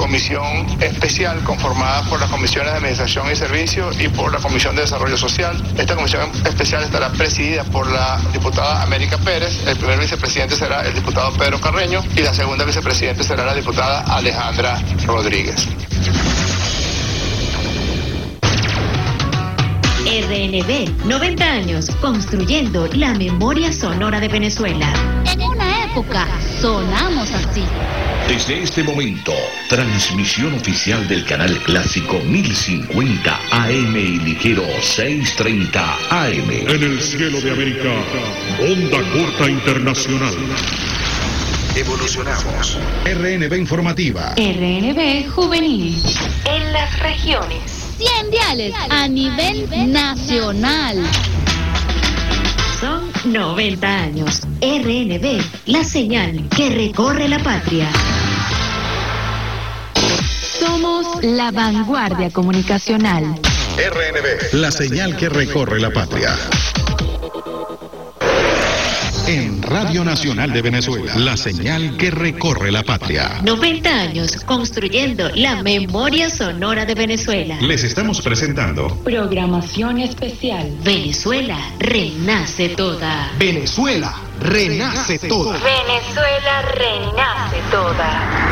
comisión especial conformada por las comisiones de Administración y Servicios y por la Comisión de Desarrollo Social. Esta comisión especial estará presidida por la diputada América Pérez, el primer vicepresidente será el diputado Pedro Carreño y la segunda vicepresidente será la diputada Alejandra Rodríguez. RNB, 90 años, construyendo la memoria sonora de Venezuela. En una época sonamos así. Desde este momento, transmisión oficial del canal clásico 1050 AM y ligero 630 AM. En el cielo de América, onda corta internacional. Evolucionamos. RNB informativa. RNB juvenil. En las regiones. 100 diales a nivel nacional. Son 90 años. RNB, la señal que recorre la patria. Somos la vanguardia comunicacional. RNB, la señal que recorre la patria. En Radio Nacional de Venezuela, la señal que recorre la patria. 90 años construyendo la memoria sonora de Venezuela. Les estamos presentando Programación especial. Venezuela renace toda. Venezuela renace toda. Venezuela renace toda.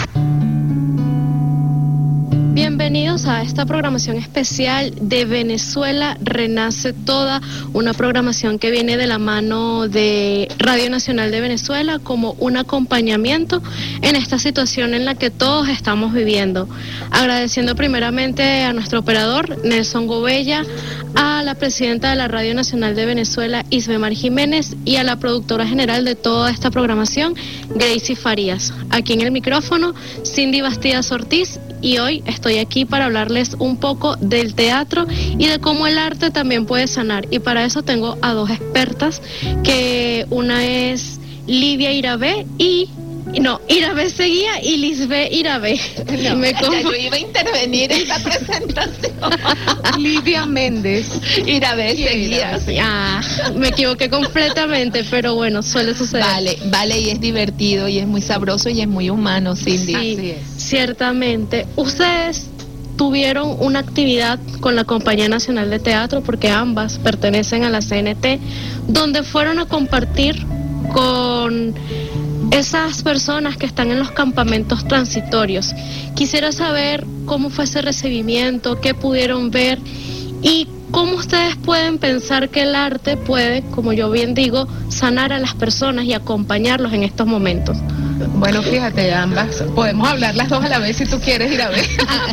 Bienvenidos a esta programación especial de Venezuela Renace Toda, una programación que viene de la mano de Radio Nacional de Venezuela como un acompañamiento en esta situación en la que todos estamos viviendo. Agradeciendo primeramente a nuestro operador Nelson Gobella, a la presidenta de la Radio Nacional de Venezuela, Isbemar Jiménez, y a la productora general de toda esta programación, Gracie Farías. Aquí en el micrófono, Cindy Bastidas Ortiz, y hoy estoy aquí para hablarles un poco del teatro y de cómo el arte también puede sanar. Y para eso tengo a dos expertas, que una es Livia Irabé Irabé Seguía y Lisbeth Irabé. No, yo iba a intervenir en la presentación. Livia Méndez. Irabé Seguía. Me equivoqué completamente, pero bueno, suele suceder. Vale, y es divertido, y es muy sabroso, y es muy humano, Cindy. Sí, ciertamente. Ustedes tuvieron una actividad con la Compañía Nacional de Teatro, porque ambas pertenecen a la CNT, donde fueron a compartir con esas personas que están en los campamentos transitorios. Quisiera saber cómo fue ese recibimiento, qué pudieron ver y cómo ustedes pueden pensar que el arte puede, como yo bien digo, sanar a las personas y acompañarlos en estos momentos. Bueno, fíjate, ambas, podemos hablar las dos a la vez si tú quieres ir a ver.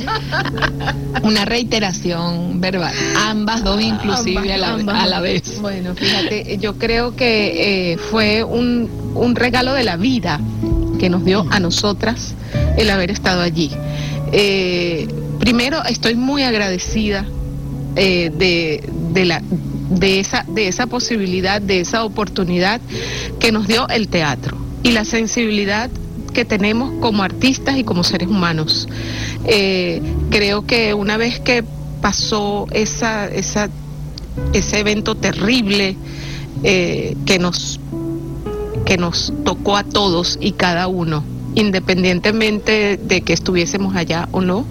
Una reiteración verbal, ambas dos inclusive a la vez. Bueno, fíjate, yo creo que fue un regalo de la vida que nos dio a nosotras el haber estado allí. Primero, estoy muy agradecida de esa posibilidad, de esa oportunidad que nos dio el teatro y la sensibilidad que tenemos como artistas y como seres humanos. Creo que una vez que pasó ese evento terrible que nos tocó a todos y cada uno, independientemente de que estuviésemos allá o no,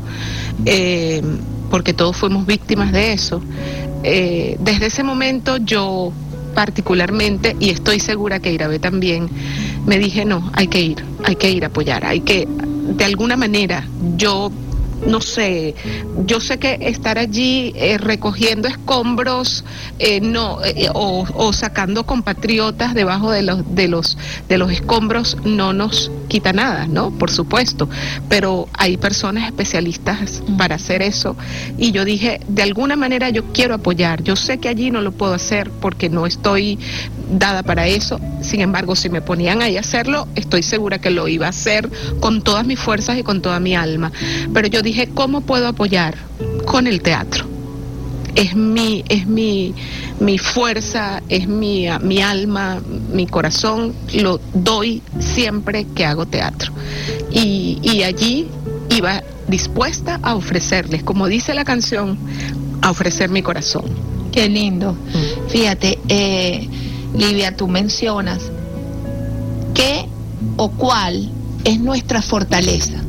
porque todos fuimos víctimas de eso. Desde ese momento yo particularmente, y estoy segura que Irabé también, me dije no, hay que ir a apoyar, hay que, de alguna manera, yo sé que estar allí recogiendo escombros o sacando compatriotas debajo de los escombros no nos quita nada, ¿no? Por supuesto, pero hay personas especialistas para hacer eso, y yo dije, de alguna manera yo quiero apoyar. Yo sé que allí no lo puedo hacer porque no estoy dada para eso, sin embargo, si me ponían ahí a hacerlo, estoy segura que lo iba a hacer con todas mis fuerzas y con toda mi alma. Pero yo dije, ¿cómo puedo apoyar? Con el teatro. Es mi fuerza, es mi alma, mi corazón, lo doy siempre que hago teatro. Y allí iba dispuesta a ofrecerles, como dice la canción, a ofrecer mi corazón. Qué lindo. Fíjate, Livia, tú mencionas qué o cuál es nuestra fortaleza.